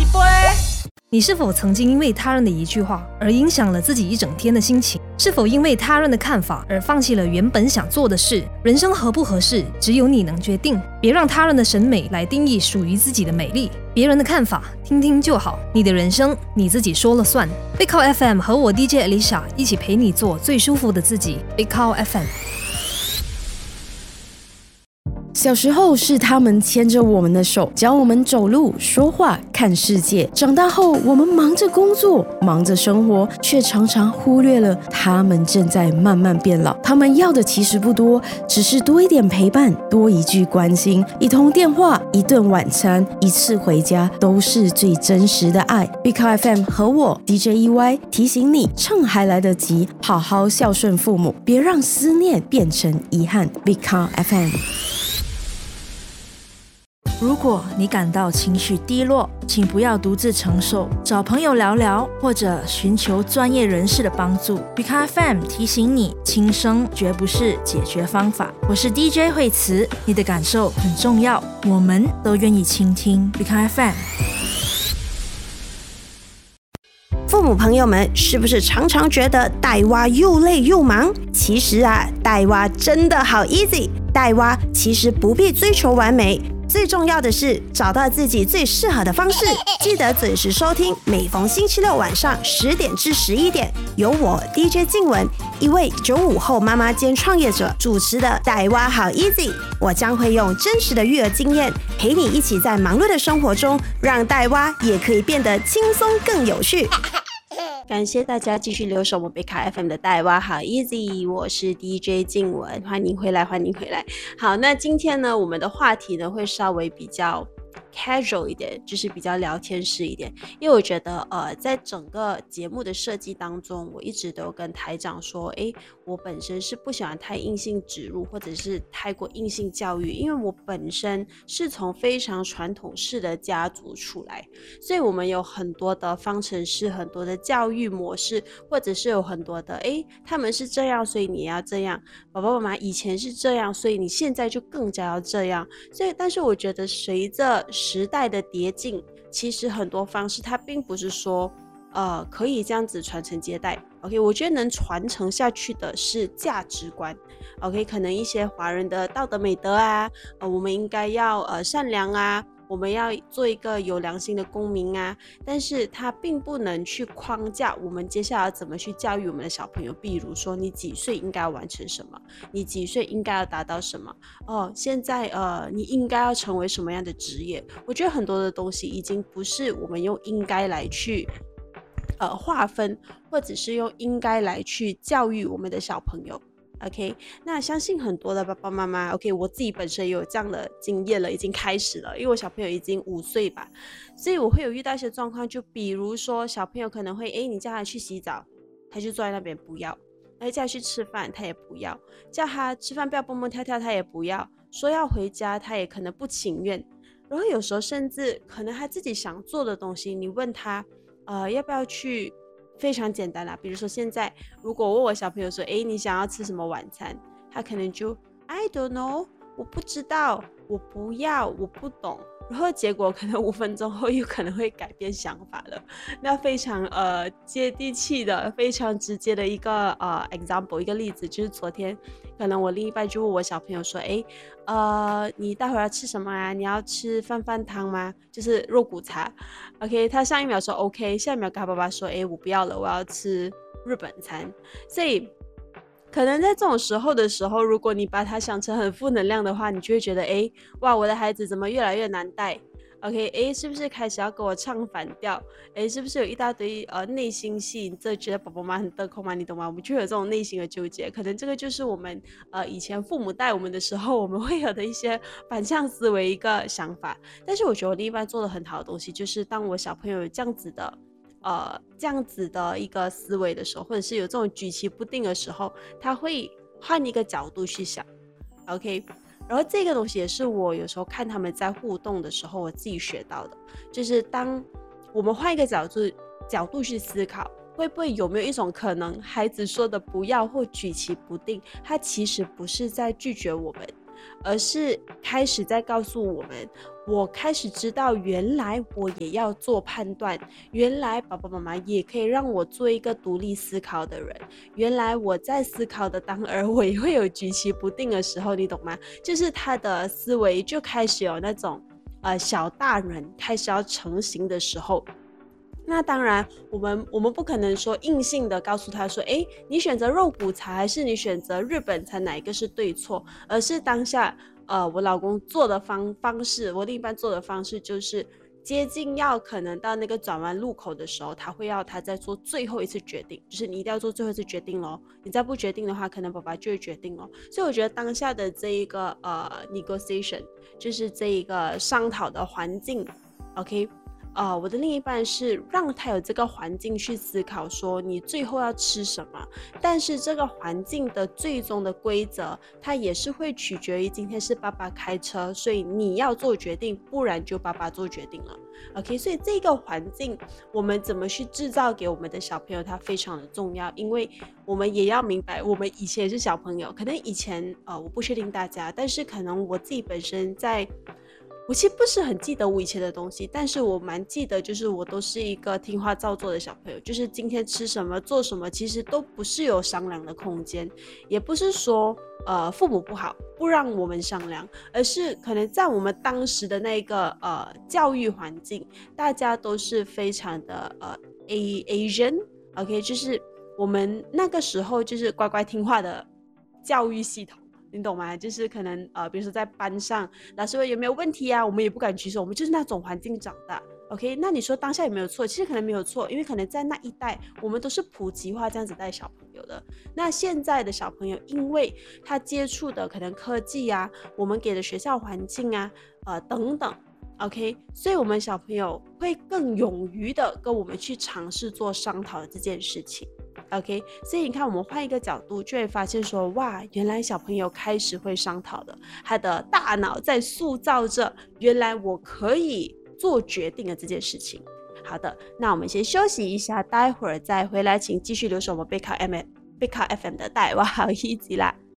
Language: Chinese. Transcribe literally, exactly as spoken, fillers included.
一杯。 你是否曾经因为他人的一句话而影响了自己一整天的心情？是否因为他人的看法而放弃了原本想做的事？人生合不合适，只有你能决定。别让他人的审美来定义属于自己的美丽。别人的看法，听听就好。你的人生，你自己说了算。Big Cow F M 和我 D J Alicia 一起陪你做最舒服的自己。Big Cow F M。 小时候是他们牵着我们的手，教我们走路、说话、看世界。长大后，我们忙着工作，忙着生活，却常常忽略了他们正在慢慢变老。他们要的其实不多，只是多一点陪伴，多一句关心，一通电话，一顿晚餐，一次回家，都是最真实的爱。Big Cow F M 和我 D J E Y 提醒你，趁还来得及，好好孝顺父母，别让思念变成遗憾。Big Cow F M。 如果你感到情绪低落，请不要独自承受，找朋友聊聊，或者寻求专业人士的帮助。Big Cow F M 提醒你，轻生绝不是解决方法。我是 D J 惠慈，你的感受很重要，我们都愿意倾听。Big Cow F M。 父母朋友们，是不是常常觉得带娃又累又忙？其实啊，带娃真的好 easy。带娃其实不必追求完美。最重要的是找到自己最适合的方式，记得准时收听，每逢星期六晚上十点至十一点，由我 D J 静雯，一位九五后妈妈兼创业者主持的带娃好 easy。我将会用真实的育儿经验，陪你一起在忙碌的生活中，让带娃也可以变得轻松更有趣。感谢大家继续留守我们 Big Cow F M 的带娃好 easy， 我是 D J 静雯，欢迎回来，欢迎回来。好，那今天呢，我们的话题呢会稍微比较 casual 一点，就是比较聊天式一点，因为我觉得呃，在整个节目的设计当中，我一直都跟台长说，诶，我本身是不喜欢太硬性植入，或者是太过硬性教育，因为我本身是从非常传统式的家族出来，所以我们有很多的方程式，很多的教育模式，或者是有很多的，诶，他们是这样，所以你要这样，爸爸妈妈以前是这样，所以你现在就更加要这样。所以，但是我觉得随着时代的迭进，其实很多方式它并不是说呃可以这样子传承接代。 OK， 我觉得能传承下去的是价值观。 OK， 可能一些华人的道德美德啊，呃我们应该要呃善良啊，我们要做一个有良心的公民啊，但是它并不能去框架我们接下来怎么去教育我们的小朋友。比如说你几岁应该要完成什么，你几岁应该要达到什么，哦，现在呃你应该要成为什么样的职业。我觉得很多的东西已经不是我们用应该来去呃划分，或者是用应该来去教育我们的小朋友。OK， 那相信很多的爸爸妈妈 OK， 我自己本身也有这样的经验了，已经开始了，因为我小朋友已经五岁吧，所以我会有遇到一些状况，就比如说小朋友可能会诶你叫他去洗澡，他就坐在那边不要，然后叫他去吃饭他也不要，叫他吃饭不要蹦蹦跳跳他也不要，说要回家他也可能不情愿，然后有时候甚至可能他自己想做的东西，你问他呃要不要去，非常简单啦，比如说现在如果我问我小朋友说，诶你想要吃什么晚餐，他可能就 I don't know， 我不知道，我不要，我不懂，然后结果可能五分钟后又可能会改变想法了。那非常呃接地气的，非常直接的一个呃 example 一个例子，就是昨天可能我另一半就问我小朋友说，诶呃你待会要吃什么啊，你要吃饭饭汤吗，就是肉骨茶。 OK， 他上一秒说 OK， 下一秒跟他爸爸说，诶我不要了，我要吃日本餐。所以可能在这种时候的时候，如果你把它想成很负能量的话，你就会觉得诶哇我的孩子怎么越来越难带。 OK， 诶是不是开始要跟我唱反调，诶是不是有一大堆呃内心戏，这觉得宝宝妈很得空吗，你懂吗？我们就有这种内心的纠结，可能这个就是我们呃以前父母带我们的时候我们会有的一些反向思维一个想法。但是我觉得我另一半做的很好的东西，就是当我小朋友有这样子的呃这样子的一个思维的时候，或者是有这种举棋不定的时候，他会换一个角度去想。 OK，然后这个东西也是我有时候看他们在互动的时候我自己学到的，就是当我们换一个角度角度去思考，会不会有没有一种可能，孩子说的不要或举棋不定，他其实不是在拒绝我们， 而是开始在告诉我们，我开始知道原来我也要做判断，原来爸爸妈妈也可以让我做一个独立思考的人，原来我在思考的当儿我也会有举棋不定的时候，你懂吗？就是他的思维就开始有那种呃小大人开始要成型的时候。那当然我们我们不可能说硬性的告诉他说，诶，你选择肉骨茶还是你选择日本茶，哪一个是对错，而是当下呃我老公做的方方式，我另一半做的方式就是接近要可能到那个转弯路口的时候，他会要他再做最后一次决定，就是你一定要做最后一次决定咯，你再不决定的话，可能爸爸就会决定咯。所以我觉得当下的这一个呃 negotiation， 就是这一个商讨的环境 OK，呃，我的另一半是让他有这个环境去思考说你最后要吃什么，但是这个环境的最终的规则它也是会取决于今天是爸爸开车，所以你要做决定，不然就爸爸做决定了 OK， 所以这个环境我们怎么去制造给我们的小朋友它非常的重要，因为我们也要明白我们以前也是小朋友，可能以前呃我不确定大家，但是可能我自己本身在我其实不是很记得我以前的东西，但是我蛮记得就是我都是一个听话照做的小朋友，就是今天吃什么做什么其实都不是有商量的空间，也不是说呃父母不好不让我们商量，而是可能在我们当时的那个呃教育环境，大家都是非常的呃 Asian OK， 就是我们那个时候就是乖乖听话的教育系统，你懂吗？就是可能呃，比如说在班上，老师问有没有问题啊，我们也不敢举手，我们就是那种环境长大。OK， 那你说当下有没有错？其实可能没有错，因为可能在那一代，我们都是普及化这样子带小朋友的。那现在的小朋友，因为他接触的可能科技啊，我们给的学校环境啊，呃等等。OK， 所以我们小朋友会更勇于的跟我们去尝试做商讨的这件事情。OK， 所以你看我们换一个角度就会发现说，哇，原来小朋友开始会商讨的，他的大脑在塑造着原来我可以做决定的这件事情。好的，那我们先休息一下，待会儿再回来请继续留守我们贝卡 F M 贝卡 F M 的带哇好一集啦。